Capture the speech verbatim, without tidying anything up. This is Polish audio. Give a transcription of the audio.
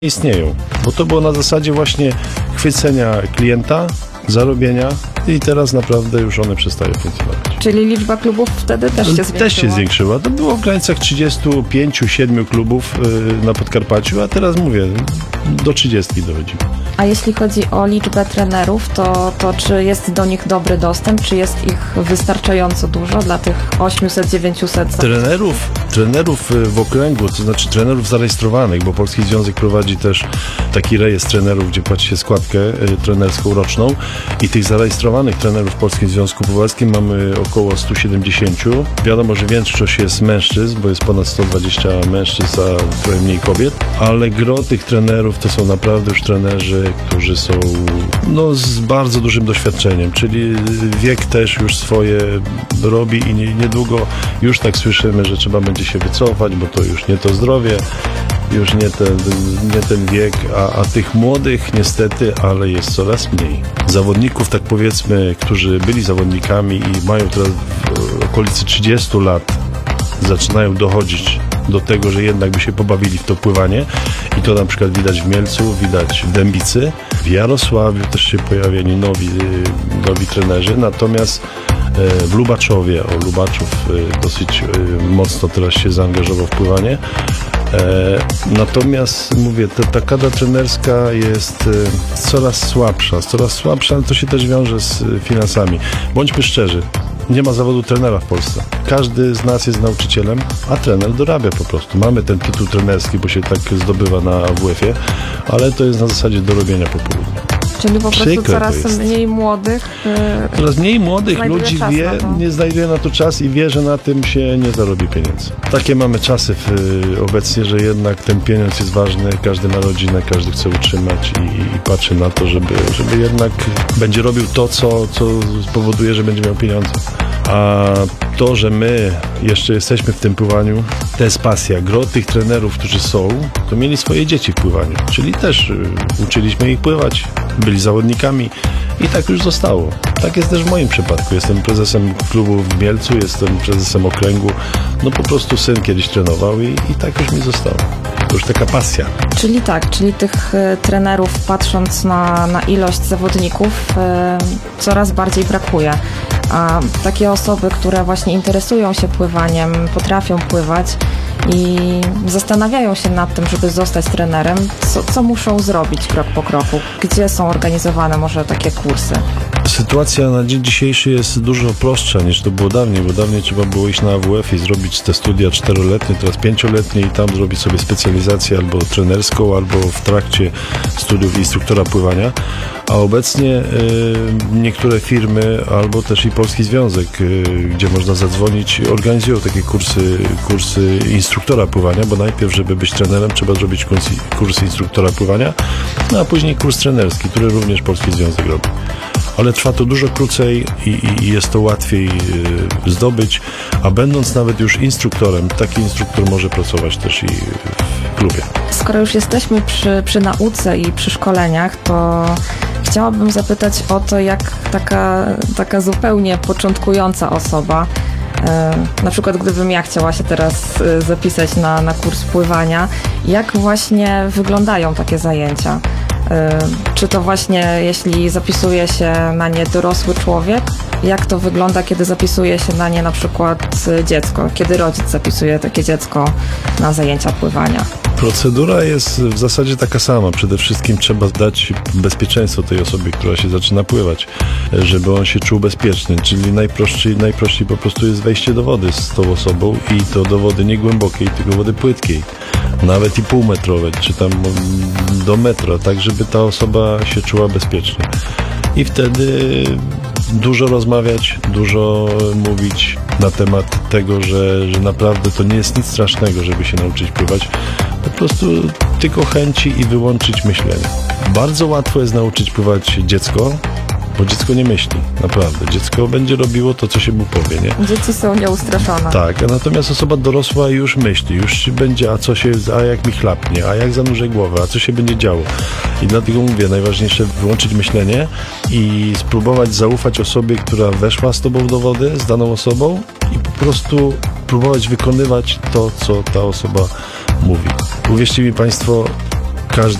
istnieją, bo to było na zasadzie właśnie chwycenia klienta, zarobienia i teraz naprawdę już one przestają funkcjonować. Czyli liczba klubów wtedy też się zwiększyła? Też się zwiększyła. To było w granicach trzydziestu pięciu siedmiu klubów yy, na Podkarpaciu, a teraz mówię, do trzydziestu dochodzi. A jeśli chodzi o liczbę trenerów, to, to czy jest do nich dobry dostęp, czy jest ich wystarczająco dużo dla tych osiemset dziewięciuset? Trenerów, trenerów w okręgu, to znaczy trenerów zarejestrowanych, bo Polski Związek prowadzi też taki rejestr trenerów, gdzie płaci się składkę y, trenerską roczną i tych zarejestrowanych trenerów w Polskim Związku Piłkarskim mamy około stu siedemdziesięciu. Wiadomo, że większość jest mężczyzn, bo jest ponad sto dwadzieścia mężczyzn, a trochę mniej kobiet, ale gro tych trenerów to są naprawdę już trenerzy, którzy są no, z bardzo dużym doświadczeniem, czyli wiek też już swoje robi i nie, niedługo już tak słyszymy, że trzeba będzie się wycofać, bo to już nie to zdrowie, już nie ten, nie ten wiek, a, a tych młodych niestety, ale jest coraz mniej. Zawodników, tak powiedzmy, którzy byli zawodnikami i mają teraz w okolicy trzydziestu lat, zaczynają dochodzić do tego, że jednak by się pobawili w to pływanie i to na przykład widać w Mielcu, widać w Dębicy, w Jarosławiu też się pojawiali nowi, nowi trenerzy, natomiast w Lubaczowie, o Lubaczów dosyć mocno teraz się zaangażował w pływanie. Natomiast mówię, ta, ta kadra trenerska jest coraz słabsza, coraz słabsza, ale to się też wiąże z finansami. Bądźmy szczerzy, nie ma zawodu trenera w Polsce. Każdy z nas jest nauczycielem, a trener dorabia po prostu. Mamy ten tytuł trenerski, bo się tak zdobywa na A W F-ie, ale to jest na zasadzie dorobienia po południu. Czyli po prostu coraz mniej młodych. Yy, coraz mniej młodych ludzi wie, to. nie znajduje na to czas i wie, że na tym się nie zarobi pieniędzy. Takie mamy czasy w, obecnie, że jednak ten pieniądz jest ważny, każdy ma rodzinę, każdy chce utrzymać i, i patrzy na to, żeby, żeby jednak będzie robił to, co, co spowoduje, że będzie miał pieniądze. A to, że my jeszcze jesteśmy w tym pływaniu, to jest pasja. Gro tych trenerów, którzy są, to mieli swoje dzieci w pływaniu, czyli też y, uczyliśmy ich pływać, byli zawodnikami i tak już zostało. Tak jest też w moim przypadku. Jestem prezesem klubu w Mielcu, jestem prezesem okręgu. No po prostu syn kiedyś trenował i, i tak już mi zostało. To już taka pasja. Czyli tak, czyli tych y, trenerów, patrząc na, na ilość zawodników, y, coraz bardziej brakuje. A takie osoby, które właśnie interesują się pływaniem, potrafią pływać i zastanawiają się nad tym, żeby zostać trenerem, co, co muszą zrobić krok po kroku? Gdzie są organizowane może takie kursy? Sytuacja na dzień dzisiejszy jest dużo prostsza niż to było dawniej, bo dawniej trzeba było iść na A W F i zrobić te studia czteroletnie, teraz pięcioletnie i tam zrobić sobie specjalizację albo trenerską, albo w trakcie studiów instruktora pływania, a obecnie y, niektóre firmy, albo też i Polski Związek, y, gdzie można zadzwonić, organizują takie kursy, kursy instruktora pływania, bo najpierw, żeby być trenerem, trzeba zrobić kurs, kurs instruktora pływania, no a później kurs trenerski, który również Polski Związek robi. Ale trwa to dużo krócej i, i, i jest to łatwiej y, zdobyć, a będąc nawet już instruktorem, taki instruktor może pracować też i w klubie. Skoro już jesteśmy przy, przy nauce i przy szkoleniach, to chciałabym zapytać o to, jak taka, taka zupełnie początkująca osoba, y, na przykład gdybym ja chciała się teraz y, zapisać na, na kurs pływania, jak właśnie wyglądają takie zajęcia? Czy to właśnie, jeśli zapisuje się na nie dorosły człowiek, jak to wygląda, kiedy zapisuje się na nie na przykład dziecko, kiedy rodzic zapisuje takie dziecko na zajęcia pływania? Procedura jest w zasadzie taka sama. Przede wszystkim trzeba dać bezpieczeństwo tej osobie, która się zaczyna pływać, żeby on się czuł bezpieczny. Czyli najprościej, najprościej po prostu jest wejście do wody z tą osobą i to do wody nie głębokiej, tylko wody płytkiej. Nawet i półmetrowej, czy tam do metra, tak żeby ta osoba się czuła bezpiecznie. I wtedy dużo rozmawiać, dużo mówić na temat tego, że, że naprawdę to nie jest nic strasznego, żeby się nauczyć pływać. Po prostu tylko chęci i wyłączyć myślenie. Bardzo łatwo jest nauczyć pływać dziecko, bo dziecko nie myśli, naprawdę. Dziecko będzie robiło to, co się mu powie, nie? Dzieci są nieustraszone. Tak, a natomiast osoba dorosła już myśli, już będzie, a co się, a jak mi chlapnie, a jak zanurzę głowę, a co się będzie działo. I dlatego mówię, najważniejsze wyłączyć myślenie i spróbować zaufać osobie, która weszła z tobą do wody, z daną osobą i po prostu próbować wykonywać to, co ta osoba mówi. Uwierzcie mi Państwo, każdy